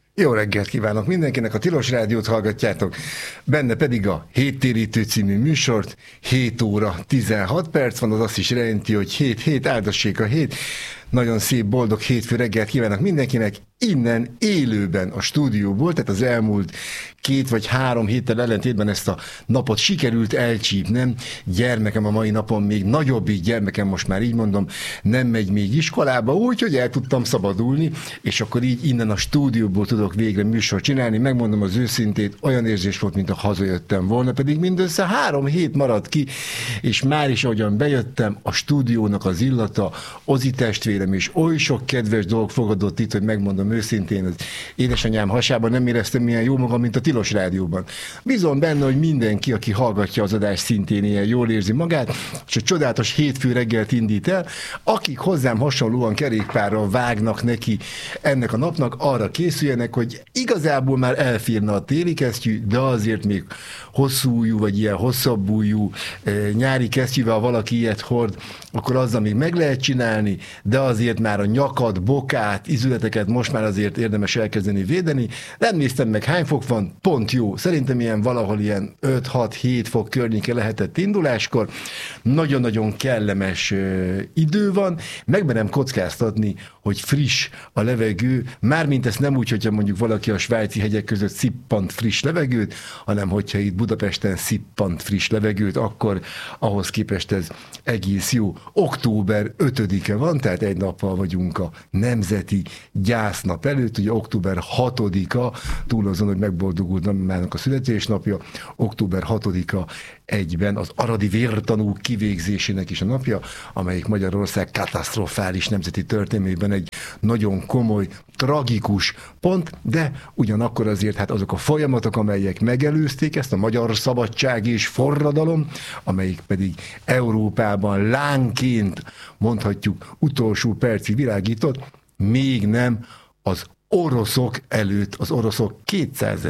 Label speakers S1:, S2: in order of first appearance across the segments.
S1: Jó reggelt kívánok mindenkinek, a Tilos Rádiót hallgatjátok, benne pedig a Héttérítő című műsort, 7 óra 16 perc van, az azt is jelenti, hogy 7 áldassék a hét. Nagyon szép, boldog hétfő reggelt kívánok mindenkinek, innen élőben a stúdióból, tehát az elmúlt 2 vagy 3 héttel ellentétben ezt a napot sikerült elcsípnem. Gyermekem a mai napon, még nagyobbik gyermekem, most már így mondom, nem megy még iskolába, úgyhogy el tudtam szabadulni, és akkor így innen a stúdióból tudok végre műsort csinálni. Megmondom az őszintét, olyan érzés volt, mint a hazajöttem volna, pedig mindössze 3 hét maradt ki, és már is ahogyan bejöttem, a stúdiónak az illata, Ozi testvérem, és oly sok kedves dolog fogadott itt, hogy megmondom őszintén, az édesanyám hasában nem éreztem milyen jó magam, mint a Tilos Rádióban. Bízom benne, hogy mindenki, aki hallgatja az adást, szintén ilyen jól érzi magát, és a csodálatos hétfő reggelt indít el. Akik hozzám hasonlóan kerékpárral vágnak neki ennek a napnak, arra készüljenek, hogy igazából már elférne a téli kesztyű, de azért még hosszújú, vagy ilyen hosszabbújú nyári kesztyűvel, ha valaki ilyet hord, akkor azzal még meg lehet csinálni, de azért már a nyakat, bokát, izületeket most már azért érdemes elkezdeni védeni. Nem néztem meg, hány fok van, pont jó. Szerintem ilyen valahol ilyen 5-6-7 fok környéke lehetett induláskor. Nagyon-nagyon kellemes idő van. Megmerem kockáztatni, hogy friss a levegő, mármint ezt nem úgy, hogyha mondjuk valaki a svájci hegyek között szippant friss levegőt, hanem hogyha itt Budapesten szippant friss levegőt, akkor ahhoz képest ez egész jó. Október 5-e van, tehát egy nappal vagyunk a Nemzeti Gyásznap előtt, ugye október 6-a, túl azon, hogy megboldogult namának a születésnapja, október 6-a egyben az aradi vértanúk kivégzésének is a napja, amelyik Magyarország katasztrofális nemzeti történelmében egy nagyon komoly, tragikus pont, de ugyanakkor azért hát azok a folyamatok, amelyek megelőzték ezt, a magyar szabadság és forradalom, amelyik pedig Európában lánként, mondhatjuk, utolsó percig világított, még nem az oroszok előtt, az oroszok 200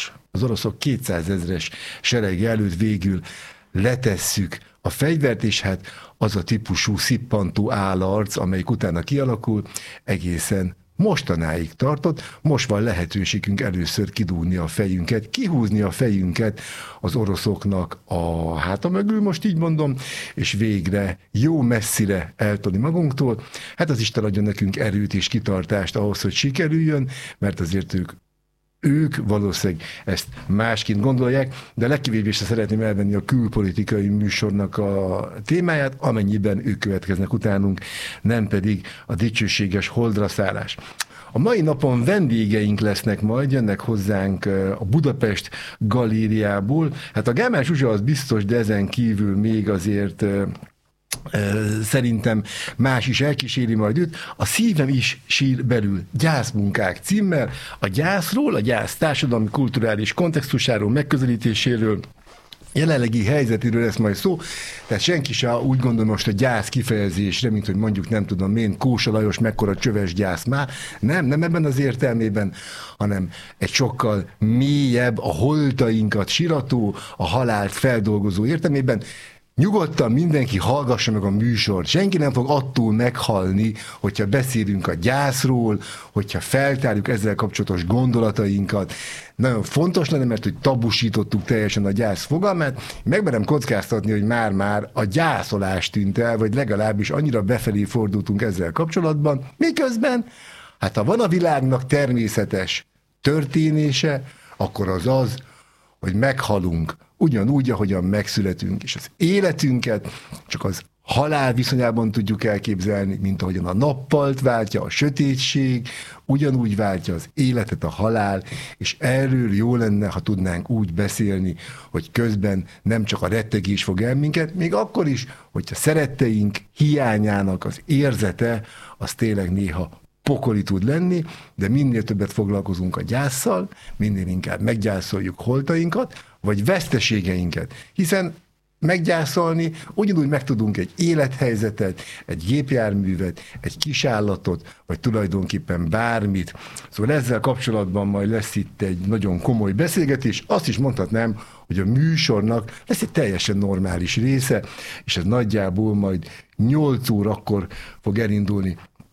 S1: 000-es serege előtt végül letesszük a fegyvert, és hát az a típusú szippantó állarc, amelyik utána kialakul, egészen mostanáig tartott. Most van lehetőségünk először kidúrni a fejünket, kihúzni a fejünket az oroszoknak a háta mögül, most így mondom, és végre jó messzire eltolni magunktól. Hát az Isten adjon nekünk erőt és kitartást ahhoz, hogy sikerüljön, mert azért ők valószínűleg ezt másként gondolják, de legkevésbé szeretném elvenni a külpolitikai műsornak a témáját, amennyiben ők következnek utánunk, nem pedig a dicsőséges holdra szállás. A mai napon vendégeink lesznek majd, jönnek hozzánk a Budapest galériából. Hát a Gámás Zsuzsa az biztos, de ezen kívül még azért szerintem más is elkíséri majd őt. A Szívem is sír belül gyászmunkák címmel, a gyászról, a gyász társadalmi kulturális kontextusáról, megközelítéséről, jelenlegi helyzetéről lesz majd szó, tehát senki se úgy gondol most a gyász kifejezésre, mint hogy mondjuk nem tudom én, Kósa Lajos mekkora csöves gyász már, nem ebben az értelmében, hanem egy sokkal mélyebb, a holtainkat sirató, a halált feldolgozó értelmében. Nyugodtan mindenki hallgassa meg a műsort. Senki nem fog attól meghalni, hogyha beszélünk a gyászról, hogyha feltárjuk ezzel kapcsolatos gondolatainkat. Nagyon fontos lenne, mert hogy tabusítottuk teljesen a gyász fogalmát. Megmerem kockáztatni, hogy már a gyászolás tűnt el, vagy legalábbis annyira befelé fordultunk ezzel kapcsolatban. Miközben, hát ha van a világnak természetes történése, akkor az, hogy meghalunk, ugyanúgy, ahogyan megszületünk, és az életünket csak az halál viszonyában tudjuk elképzelni, mint ahogyan a nappalt váltja a sötétség, ugyanúgy váltja az életet a halál, és erről jó lenne, ha tudnánk úgy beszélni, hogy közben nem csak a rettegés fog el minket, még akkor is, hogyha szeretteink hiányának az érzete, az tényleg néha pokoli tud lenni, de minél többet foglalkozunk a gyásszal, minél inkább meggyászoljuk holtainkat, vagy veszteségeinket, hiszen meggyászolni ugyanúgy megtudunk egy élethelyzetet, egy gépjárművet, egy kisállatot, vagy tulajdonképpen bármit. Szóval ezzel kapcsolatban majd lesz itt egy nagyon komoly beszélgetés. Azt is mondhatnám, hogy a műsornak lesz egy teljesen normális része, és ez nagyjából majd 8 órakor fog elindulni.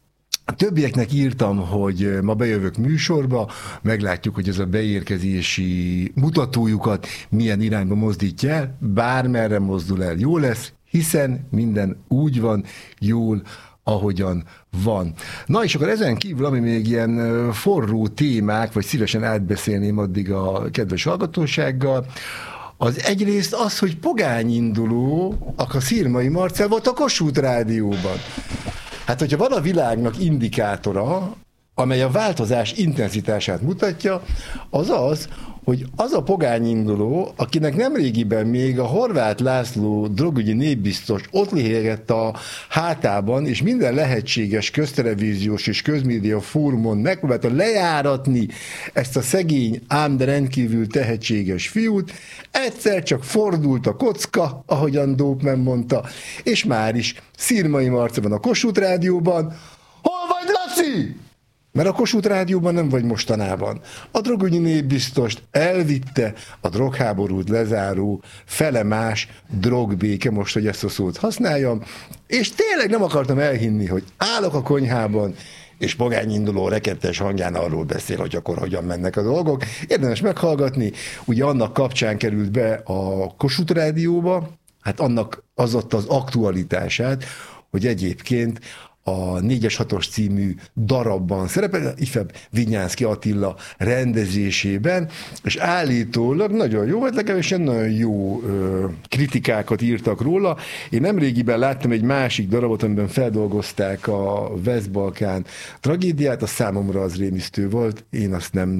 S1: A többieknek írtam, hogy ma bejövök műsorba, meglátjuk, hogy ez a beérkezési mutatójukat milyen irányba mozdítja el, bármerre mozdul el, jó lesz, hiszen minden úgy van, jól, ahogyan van. Na és akkor ezen kívül, ami még ilyen forró témák, vagy szívesen átbeszélném addig a kedves hallgatósággal, az egyrészt az, hogy pogányinduló, a Szirmai Marcell volt a Kossuth Rádióban. Hát, hogyha van a világnak indikátora, amely a változás intenzitását mutatja, az az, hogy az a pogányinduló, akinek nemrégiben még a Horváth László drogügyi népbiztos ott lihegett a hátában, és minden lehetséges köztelevíziós és közmédia fórumon megpróbálta lejáratni ezt a szegény, ám de rendkívül tehetséges fiút, egyszer csak fordult a kocka, ahogyan Dópman mondta, és már is Szirmai Marcell van a Kossuth Rádióban. Hol vagy, Laci? Mert a Kossuth Rádióban nem vagy mostanában. A drogügyi népbiztost elvitte a drogháborút lezáró felemás drogbéke, most, hogy ezt a szót használjam, és tényleg nem akartam elhinni, hogy állok a konyhában, és pogányinduló rekettes hangján arról beszél, hogy akkor hogyan mennek a dolgok. Érdemes meghallgatni, ugye annak kapcsán került be a Kossuth Rádióba, hát annak az ott az aktualitását, hogy egyébként a 4-6-os című darabban szerepel, ifjabb Vinyánszky Attila rendezésében, és állítólag nagyon jó, vagy legalábbis nagyon jó kritikákat írtak róla. Én nemrégiben láttam egy másik darabot, amiben feldolgozták a West-Balkán tragédiát, a számomra az rémisztő volt, én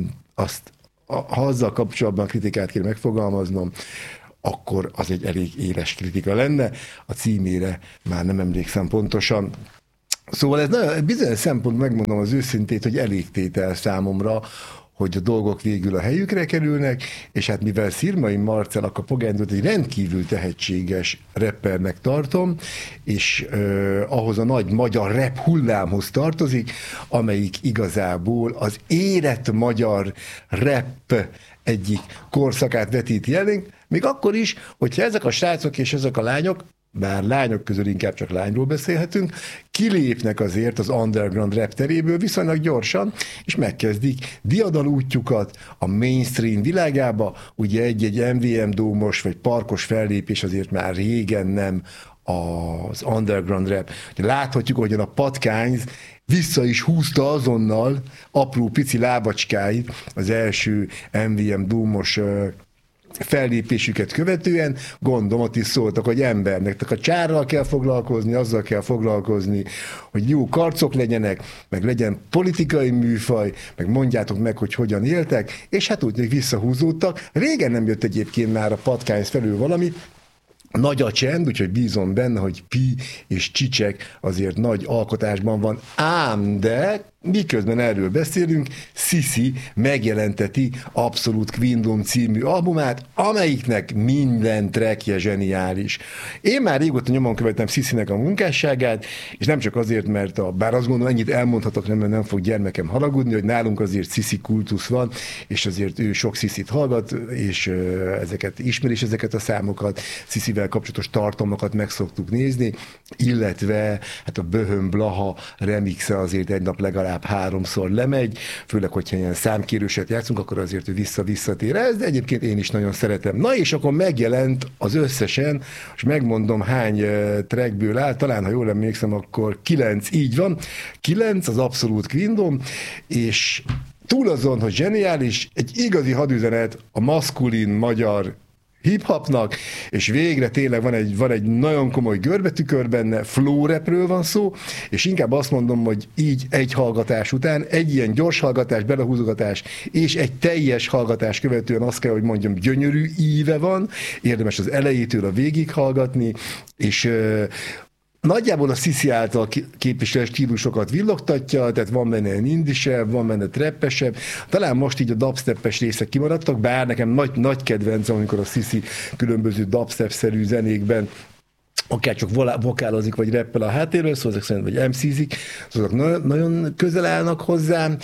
S1: ha azzal kapcsolatban kritikát kér megfogalmaznom, akkor az egy elég éles kritika lenne, a címére már nem emlékszem pontosan. Szóval ez nagyon, bizonyos szempont, megmondom az őszintét, hogy elégtétel számomra, hogy a dolgok végül a helyükre kerülnek, és hát mivel Szirmai Marcell a pogányindulót egy rendkívül tehetséges rappernek tartom, és ahhoz a nagy magyar rap hullámhoz tartozik, amelyik igazából az érett magyar rap egyik korszakát vetíti elénk, még akkor is, hogyha ezek a srácok és ezek a lányok, bár lányok közül inkább csak lányról beszélhetünk, kilépnek azért az underground rap teréből viszonylag gyorsan, és megkezdik diadal útjukat a mainstream világába. Ugye egy MVM dómos vagy parkos fellépés azért már régen nem az underground rap. Láthatjuk, hogyan a Patkányz vissza is húzta azonnal apró pici lábacskáit az első MVM dómos fellépésüket követően, gondolom, ott is szóltak, hogy embernek, a csárral kell foglalkozni, azzal kell foglalkozni, hogy jó karcok legyenek, meg legyen politikai műfaj, meg mondjátok meg, hogy hogyan éltek, és hát úgy még visszahúzódtak. Régen nem jött egyébként már a Patkányz felül valami, nagy a csend, úgyhogy bízom benne, hogy Pi és Csicsek azért nagy alkotásban van, ám de miközben erről beszélünk, Sisi megjelenteti Abszolút Queendom című albumát, amelyiknek minden trackje zseniális. Én már régóta nyomon követem Sisinek a munkásságát, és nem csak azért, mert bár azt gondolom, ennyit elmondhatok, nem fog gyermekem haragudni, hogy nálunk azért Sisi kultusz van, és azért ő sok Sisit hallgat, és ezeket ismeri, és ezeket a számokat, Sisivel kapcsolatos tartalmakat meg szoktuk nézni, illetve hát a Böhön Blaha remixe azért egy nap legalább 3-szor lemegy, főleg, hogyha ilyen számkérőset játszunk, akkor azért ő visszatér ez, de egyébként én is nagyon szeretem. Na és akkor megjelent az összesen, és megmondom hány trackből áll, talán ha jól emlékszem, akkor 9, így van, 9 az Abszolút Queendom, és túl azon, hogy zseniális, egy igazi hadüzenet a maszkulin magyar hip-hopnak, és végre tényleg van egy nagyon komoly görbetükör benne, flow rapről van szó, és inkább azt mondom, hogy így egy hallgatás után, egy ilyen gyors hallgatás, belehúzogatás, és egy teljes hallgatás követően azt kell, hogy mondjam, gyönyörű íve van, érdemes az elejétől a végig hallgatni, és nagyjából a Sisi által képviselt stílusokat villogtatja, tehát van benne indisebb, van benne trappesebb, talán most így a dubstep-es részek kimaradtak, bár nekem nagy kedvencem, amikor a Sisi különböző dubstep-szerű zenékben akár csak vokálozik, vagy rappel a háttérről, szóval ezek szerint, vagy MC-zik, szóval nagyon közel állnak hozzám,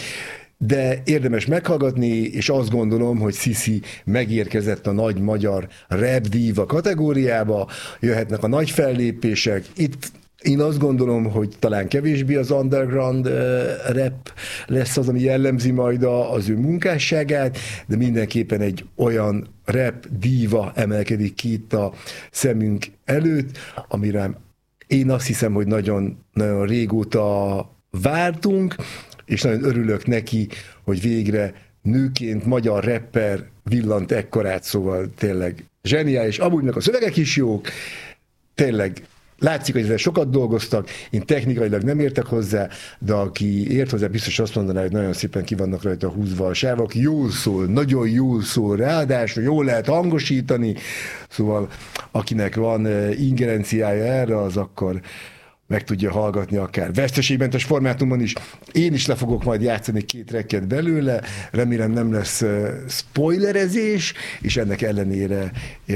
S1: de érdemes meghallgatni, és azt gondolom, hogy Sisi megérkezett a nagy magyar rap diva kategóriába, jöhetnek a nagy fellépések, itt Én azt gondolom, hogy talán kevésbé az underground rap lesz az, ami jellemzi majd az ő munkásságát, de mindenképpen egy olyan rap díva emelkedik ki itt a szemünk előtt, amire én azt hiszem, hogy nagyon, nagyon régóta vártunk, és nagyon örülök neki, hogy végre nőként magyar rapper villant ekkorát, szóval tényleg zseniális. Amúgy meg a szövegek is jók, tényleg látszik, hogy ezzel sokat dolgoztak, én technikailag nem értek hozzá, de aki ért hozzá, biztos azt mondaná, hogy nagyon szépen ki vannak rajta húzva a sávok. Jól szól, nagyon jól szól, ráadásul jól lehet hangosítani, szóval akinek van ingerenciája erre, az akkor meg tudja hallgatni akár veszteségmentes formátumon is. Én is le fogok majd játszani 2 tracket belőle, remélem nem lesz spoilerezés, és ennek ellenére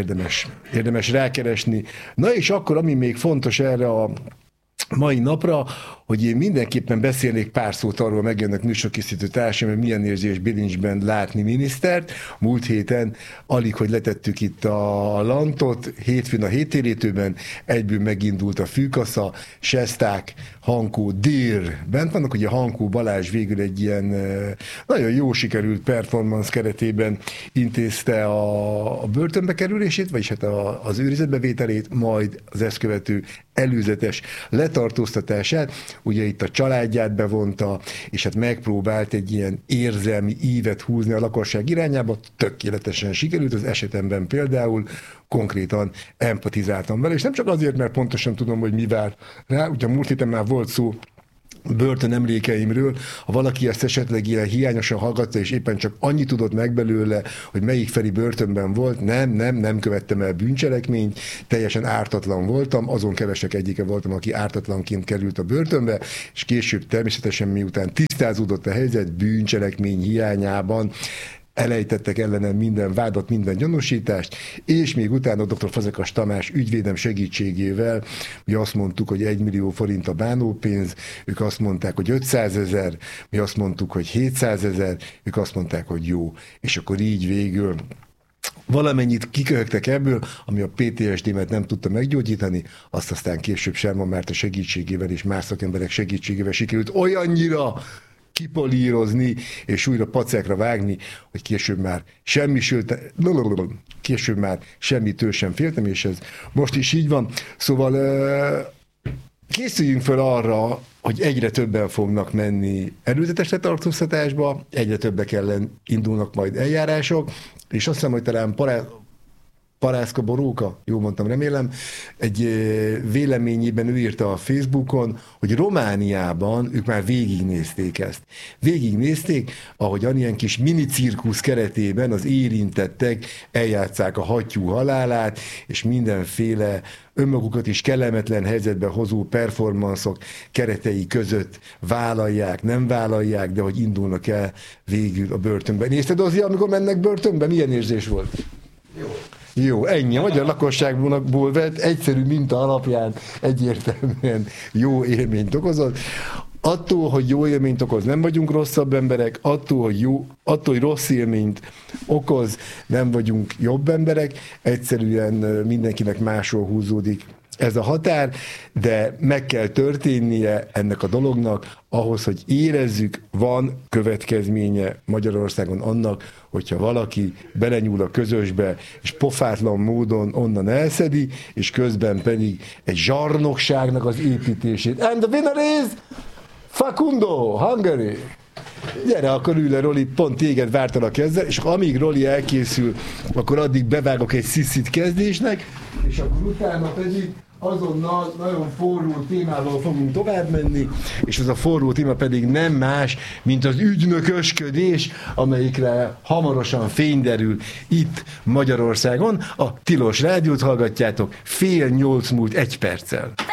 S1: érdemes rákeresni. Na és akkor, ami még fontos erre a mai napra, hogy én mindenképpen beszélnék pár szót arról, megjönnek műsorkészítő társam, hogy milyen érzés bilincsben látni minisztert. Múlt héten alig, hogy letettük itt a lantot, hétfőn a héttérítőben, egyből megindult a fűkasza, Sesták, Hankó, Dér. Bent vannak, ugye Hankó Balázs végül egy ilyen nagyon jó sikerült performance keretében intézte a börtönbe kerülését, vagyis hát az őrizetbevételét, majd az ezt követő előzetes letartóztatását, ugye itt a családját bevonta, és hát megpróbált egy ilyen érzelmi ívet húzni a lakosság irányába, tökéletesen sikerült, az esetemben például konkrétan empatizáltam vele, és nem csak azért, mert pontosan tudom, hogy mi vár rá, ugye múlt héten már volt szó börtön emlékeimről, ha valaki ezt esetleg ilyen hiányosan hallgatta, és éppen csak annyit tudott meg belőle, hogy melyik Feri börtönben volt, nem követtem el bűncselekményt, teljesen ártatlan voltam, azon kevesek egyike voltam, aki ártatlanként került a börtönbe, és később természetesen miután tisztázódott a helyzet bűncselekmény hiányában, elejtettek ellenem minden vádat, minden gyanúsítást, és még utána dr. Fazekas Tamás ügyvédem segítségével, mi azt mondtuk, hogy 1 millió forint a bánópénz, ők azt mondták, hogy 500 000, mi azt mondtuk, hogy 700 000, ők azt mondták, hogy jó. És akkor így végül valamennyit kiköhögtek ebből, ami a PTSD-met nem tudta meggyógyítani, azt aztán később Sherman Márta segítségével és más szakemberek segítségével sikerült olyannyira kipolírozni, és újra pacekra vágni, hogy később már semmitől sem féltem, és ez most is így van. Szóval készüljünk fel arra, hogy egyre többen fognak menni előzetes letartóztatásba, egyre többek ellen indulnak majd eljárások, és azt hiszem, hogy talán Parászka Boróka, jól mondtam, remélem, egy véleményében ő írta a Facebookon, hogy Romániában ők már végignézték ezt. Végignézték, ahogyan ilyen kis minicirkusz keretében az érintettek eljátszák a hattyú halálát, és mindenféle önmagukat is kellemetlen helyzetbe hozó performanszok keretei között vállalják, nem vállalják, de hogy indulnak el végül a börtönbe. Nézted, Ozi, amikor mennek börtönbe? Milyen érzés volt? Jó, ennyi. A magyar lakosságból vett egyszerű minta alapján egyértelműen jó élményt okozott. Attól, hogy jó élményt okoz, nem vagyunk rosszabb emberek, attól, hogy rossz élményt okoz, nem vagyunk jobb emberek, egyszerűen mindenkinek máshol húzódik ez a határ, de meg kell történnie ennek a dolognak ahhoz, hogy érezzük, van következménye Magyarországon annak, hogyha valaki belenyúl a közösbe, és pofátlan módon onnan elszedi, és közben pedig egy zsarnokságnak az építését. And the winner is Facundo, Hungary! Gyere, akkor ülj le, Roli, pont téged vártalak ezzel, és amíg Roli elkészül, akkor addig bevágok egy sziszit kezdésnek, és akkor utána pedig azonnal nagyon forró témával fogunk tovább menni, és az a forró téma pedig nem más, mint az ügynökösködés, amelyikre hamarosan fény derül itt Magyarországon. A Tilos Rádiót hallgatjátok, 7:30 múlt 1 perccel.